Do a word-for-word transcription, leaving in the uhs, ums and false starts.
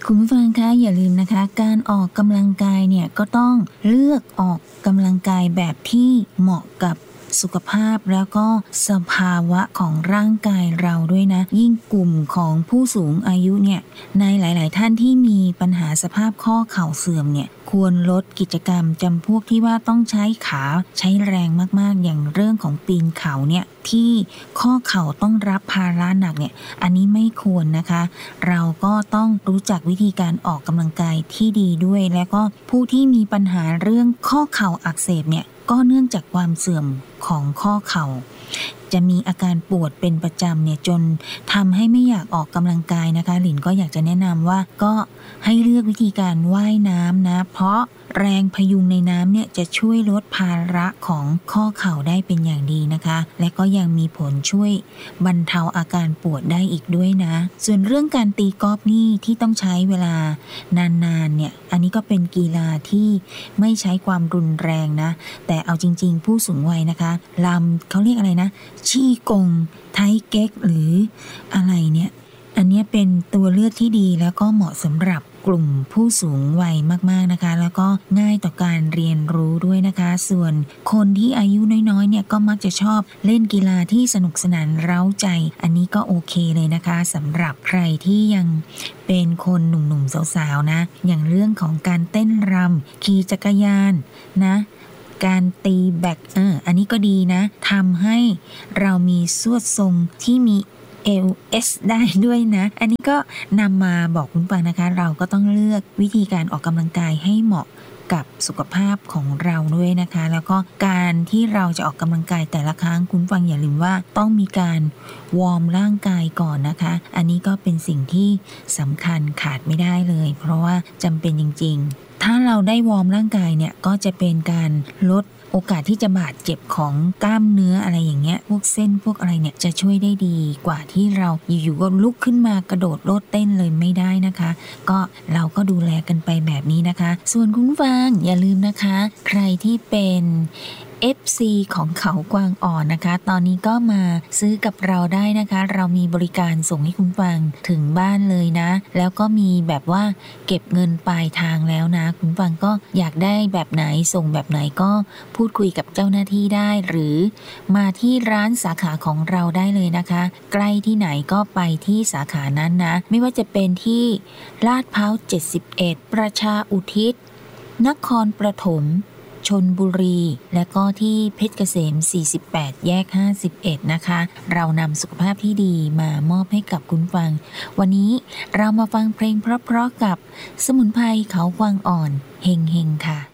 คุณผู้ฟังคะอย่าลืมนะคะการออกกำลังกายเนี่ยก็ต้องเลือกออกกำลังกายแบบที่เหมาะกับสุขภาพแล้วก็สภาวะของร่างกายเราด้วยนะยิ่งกลุ่มของผู้สูงอายุเนี่ยในหลายๆท่านที่มีปัญหาสภาพข้อเข่าเสื่อมเนี่ยควรลดกิจกรรมจำพวกที่ว่าต้องใช้ขาใช้แรงมากๆอย่างเรื่องของปีนเขาเนี่ยที่ข้อเข่าต้องรับภาระหนักเนี่ยอันนี้ไม่ควรนะคะเราก็ต้องรู้จักวิธีการออกกำลังกายที่ดีด้วยแล้วก็ผู้ที่มีปัญหาเรื่องข้อเข่าอักเสบเนี่ยก็เนื่องจากความเสื่อมของข้อเข่าจะมีอาการปวดเป็นประจำเนี่ยจนทำให้ไม่อยากออกกำลังกายนะคะหลินก็อยากจะแนะนำว่าก็ให้เลือกวิธีการว่ายน้ำนะเพราะแรงพยุงในน้ำเนี่ยจะช่วยลดภาระของข้อเข่าได้เป็นอย่างดีนะคะและก็ยังมีผลช่วยบรรเทาอาการปวดได้อีกด้วยนะส่วนเรื่องการตีกอล์ฟนี่ที่ต้องใช้เวลานานๆเนี่ยอันนี้ก็เป็นกีฬาที่ไม่ใช้ความรุนแรงนะแต่เอาจริงๆผู้สูงวัยนะคะลำเขาเรียกอะไรนะชี่กงไทเก๊กหรืออะไรเนี่ยอันนี้เป็นตัวเลือกที่ดีแล้วก็เหมาะสำหรับกลุ่มผู้สูงวัยมากๆนะคะแล้วก็ง่ายต่อการเรียนรู้ด้วยนะคะส่วนคนที่อายุน้อยๆเนี่ยก็มักจะชอบเล่นกีฬาที่สนุกสนานเร้าใจอันนี้ก็โอเคเลยนะคะสำหรับใครที่ยังเป็นคนหนุ่มๆสาวๆนะอย่างเรื่องของการเต้นรำขี่จักรยานนะการตีแบกเอออันนี้ก็ดีนะทำให้เรามีสวดทรงที่มี เอล เอส ได้ด้วยนะอันนี้ก็นำมาบอกคุณฟังนะคะเราก็ต้องเลือกวิธีการออกกำลังกายให้เหมาะกับสุขภาพของเราด้วยนะคะแล้วก็การที่เราจะออกกำลังกายแต่ละครั้งคุณฟังอย่าลืมว่าต้องมีการวอร์มร่างกายก่อนนะคะอันนี้ก็เป็นสิ่งที่สำคัญขาดไม่ได้เลยเพราะว่าจำเป็นจริงๆถ้าเราได้วอร์มร่างกายเนี่ยก็จะเป็นการลดโอกาสที่จะบาดเจ็บของกล้ามเนื้ออะไรอย่างเงี้ยพวกเส้นพวกอะไรเนี่ยจะช่วยได้ดีกว่าที่เราอยู่ๆก็ลุกขึ้นมากระโดดโลดเต้นเลยไม่ได้นะคะก็เราก็ดูแลกันไปแบบนี้นะคะส่วนคุณฟังอย่าลืมนะคะใครที่เป็น เอฟ ซี ของเขากวางอ่อนนะคะตอนนี้ก็มาซื้อกับเราได้นะคะเรามีบริการส่งให้คุณฟังถึงบ้านเลยนะแล้วก็มีแบบว่าเก็บเงินปลายทางแล้วนะคุณฟังก็อยากได้แบบไหนส่งแบบไหนก็พูดคุยกับเจ้าหน้าที่ได้หรือมาที่ร้านสาขาของเราได้เลยนะคะใกล้ที่ไหนก็ไปที่สาขานั้นนะไม่ว่าจะเป็นที่ลาดพร้าวเจ็ดสิบเอ็ดประชาอุทิศนครปฐมชลบุรีและก็ที่เพชรเกษมสี่สิบแปดแยกห้าสิบเอ็ดนะคะเรานำสุขภาพที่ดีมามอบให้กับคุณฟังวันนี้เรามาฟังเพลงเพราะๆกับสมุนไพรเขากวางอ่อนเฮงๆค่ะ